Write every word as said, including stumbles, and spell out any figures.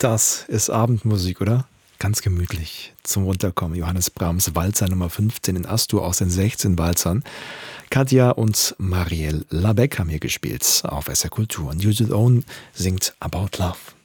Das ist Abendmusik, oder? Ganz gemütlich zum Runterkommen. Johannes Brahms Walzer Nummer fünfzehn in As-Dur aus den sechzehn Walzern. Katja und Marielle Labec haben hier gespielt auf S R Kultur. Und Judith Owen singt About Love.